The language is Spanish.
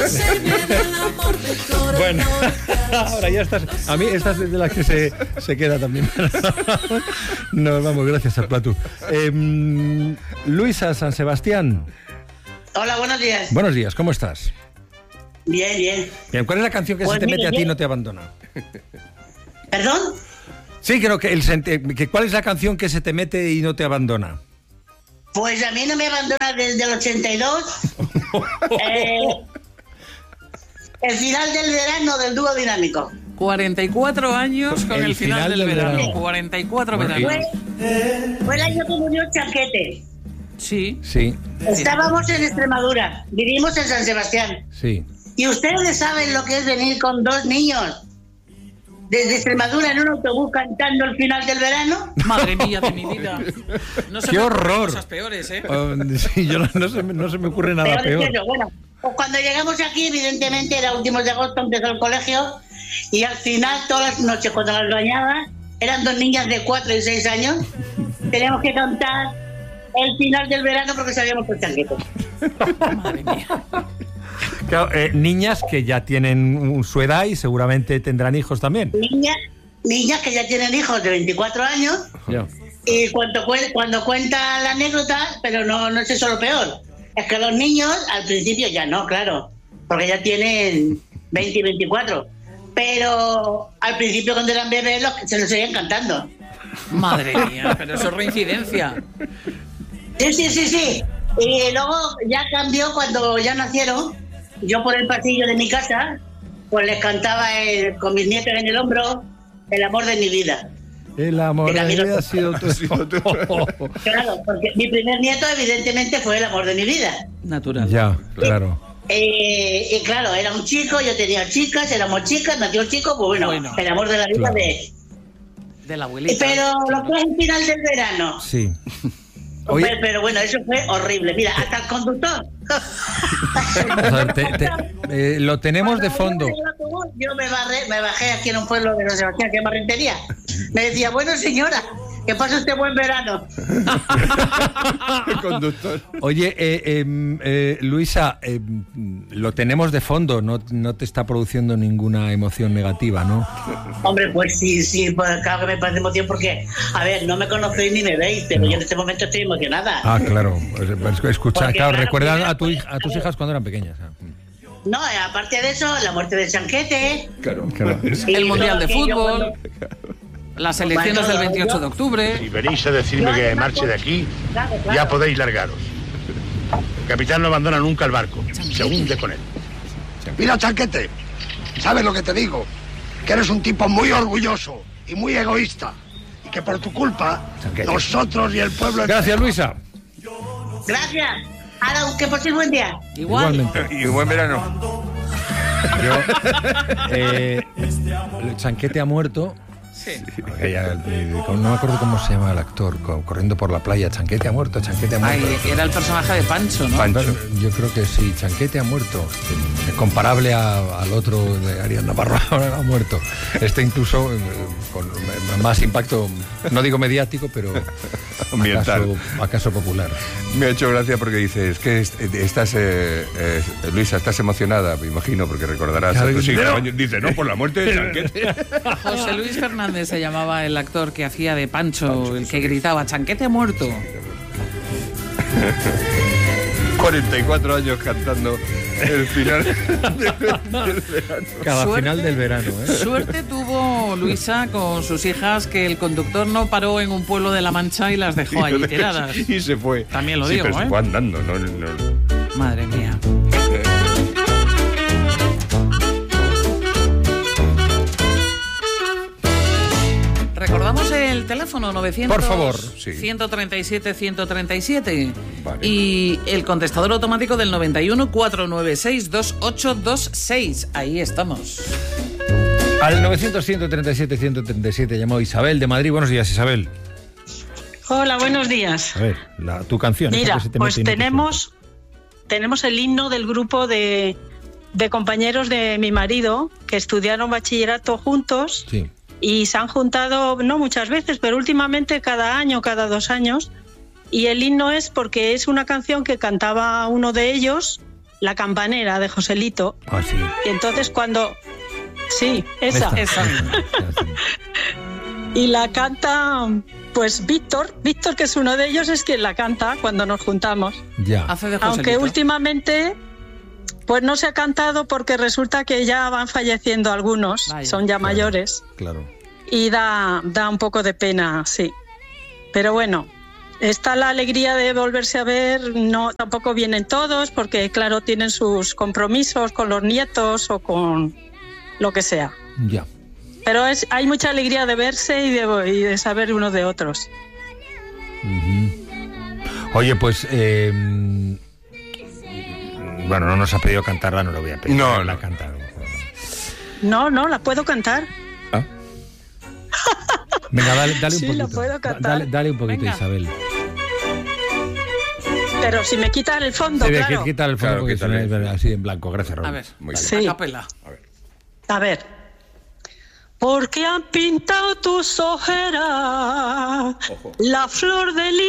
Bueno, ahora ya estás. A mí esta es de las que se queda también. Nos vamos, gracias al Platu. Luisa San Sebastián. Hola, buenos días. Buenos días, ¿cómo estás? Bien, bien. Bien, ¿cuál es la canción que Pues se te mete mire, a ti y no te abandona? ¿Perdón? Sí, creo que ¿cuál es la canción que se te mete y no te abandona? Pues a mí no me abandona desde el 82. El final del verano del dúo dinámico. 44 años con el final del verano. 44 veranos. Fue el año que murió Chanquete. Sí. Sí. Estábamos en Extremadura, vivimos en San Sebastián. Sí. Y ustedes saben lo que es venir con 2 niños desde Extremadura en un autobús cantando el final del verano. Madre mía de mi vida. No se ¡Qué me horror! ocurren cosas peores, ¿eh? Sí, yo no se me ocurre nada peor. Bueno, pues cuando llegamos aquí, evidentemente era últimos de agosto, empezó el colegio, y al final, todas las noches, cuando las bañaba, eran 2 niñas de 4 y 6 años, teníamos que cantar el final del verano porque sabíamos que el Chanquete. Madre mía. Claro, niñas que ya tienen su edad y seguramente tendrán hijos también. Niñas que ya tienen hijos de 24 años. Ya. Y cuando cuenta la anécdota, pero no es eso lo peor. Es que los niños, al principio ya no, claro, porque ya tienen 20 y 24. Pero al principio, cuando eran bebés, se los seguían cantando. Madre mía, pero eso es reincidencia. Sí. Y luego ya cambió cuando ya nacieron. Yo por el pasillo de mi casa, pues les cantaba con mis nietos en el hombro, el amor de mi vida. El amor de mi vida ha sido tu... Claro, porque mi primer nieto evidentemente fue el amor de mi vida. Natural. Ya, claro. Y claro, era un chico, yo tenía chicas, éramos chicas, nació el chico, pues bueno. El amor de la vida, claro. de la abuelita. Pero lo que es el final del verano. Sí. Oye, pero bueno, eso fue horrible. Mira, hasta el conductor. lo tenemos de fondo. Yo me bajé aquí en un pueblo de San Sebastián, que es Rentería. Me decía, bueno, señora, que pase usted buen verano. El conductor. Oye, Luisa, lo tenemos de fondo, no te está produciendo ninguna emoción negativa, ¿no? Hombre, pues sí, pues claro que me parece emoción porque, a ver, no me conocéis ni me veis, pero yo en este momento estoy emocionada. Ah, claro. Escucha, Porque, claro, recuerda a tus claro, hijas cuando eran pequeñas. No, aparte de eso, la muerte de Chanquete. Claro. El Mundial de Fútbol. Las elecciones del 28 de octubre. Si venís a decirme que marche de aquí, claro. ya podéis largaros. El capitán no abandona nunca el barco, se hunde con él. Mira, Chanquete, ¿sabes lo que te digo? Que eres un tipo muy orgulloso y muy egoísta. Y que por tu culpa, Chanquete, nosotros y el pueblo... Gracias, Luisa. Gracias. Ahora, que paséis buen día. Igualmente. Y buen verano. Chanquete ha muerto. Sí. No me acuerdo cómo se llama el actor, corriendo por la playa. Chanquete ha muerto. Ay, era el personaje de Pancho, ¿no? Yo creo que sí, Chanquete ha muerto. Comparable al otro de Ariel Navarro, ha muerto. Este incluso con más impacto, no digo mediático, pero ambiental. Acaso popular. Me ha hecho gracia porque dices que estás, Luisa, estás emocionada, me imagino, porque recordarás a tus hijos. Dice, no, por la muerte de Chanquete. José Luis Fernández se llamaba el actor que hacía de Pancho, el que gritaba, Chanquete ha muerto. 44 años cantando el final del verano. Cada final del verano, ¿eh? Suerte tuvo Luisa con sus hijas que el conductor no paró en un pueblo de La Mancha y las dejó allí tiradas. Y se fue. También lo digo, pero se fue andando, no. Madre mía. Recordamos el teléfono 900 por favor, sí. 137 137 vale. Y el contestador automático del 91 496 2826. Ahí estamos. Al 900 137 137 llamó Isabel de Madrid. Buenos días, Isabel. Hola, buenos días. A ver, tu canción. Mira, pues tenemos el himno del grupo de compañeros de mi marido que estudiaron bachillerato juntos. Sí. Y se han juntado, no muchas veces, pero últimamente cada año, cada 2 años. Y el himno es porque es una canción que cantaba uno de ellos La campanera de Joselito. Ah, sí. Y entonces cuando... Sí, esa. Esa. Y la canta, pues Víctor, que es uno de ellos, es quien la canta cuando nos juntamos. Ya. Hace de Joselito. Aunque últimamente, pues no se ha cantado porque resulta que ya van falleciendo algunos, Vaya. son ya mayores, Claro. y da un poco de pena, sí. Pero bueno, está la alegría de volverse a ver, no, tampoco vienen todos, porque claro, tienen sus compromisos con los nietos o con lo que sea. Ya. Pero hay mucha alegría de verse y de saber unos de otros. Oye, pues... bueno, no nos ha pedido cantarla, no lo voy a pedir. No, la no. cantar. No, la puedo cantar. ¿Ah? Venga, dale un Sí, poquito. la puedo cantar. Dale un poquito, Venga. Isabel. Pero si me quitan el fondo, Sí, claro. quita el fondo Claro, porque quítale. si no es así en blanco. Gracias, Raúl. A ver, Muy Sí. bien. a capela. A ver. Porque han pintado tus ojeras la flor del